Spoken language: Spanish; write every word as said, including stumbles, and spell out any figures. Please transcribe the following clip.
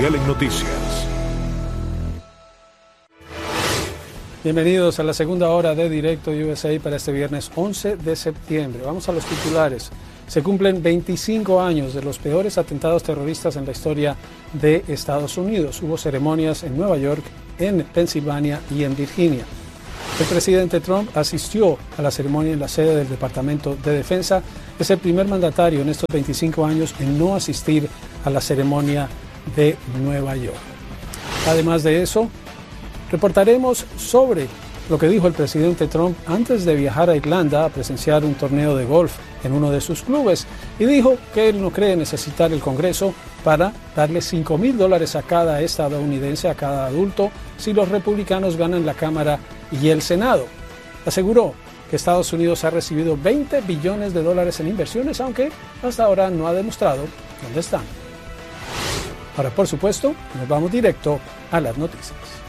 en Noticias. Bienvenidos a la segunda hora de Directo U S A para este viernes once de septiembre. Vamos a los titulares. Se cumplen veinticinco años de los peores atentados terroristas en la historia de Estados Unidos. Hubo ceremonias en Nueva York, en Pensilvania y en Virginia. El presidente Trump asistió a la ceremonia en la sede del Departamento de Defensa. Es el primer mandatario en estos veinticinco años en no asistir a la ceremonia de Nueva York. Además de eso, reportaremos sobre lo que dijo el presidente Trump antes de viajar a Irlanda a presenciar un torneo de golf en uno de sus clubes, y dijo que él no cree necesitar el Congreso para darle cinco mil dólares a cada estadounidense, a cada adulto, si los republicanos ganan la Cámara y el Senado. Aseguró que Estados Unidos ha recibido veinte billones de dólares en inversiones, aunque hasta ahora no ha demostrado dónde están. Ahora, por supuesto, nos vamos directo a las noticias.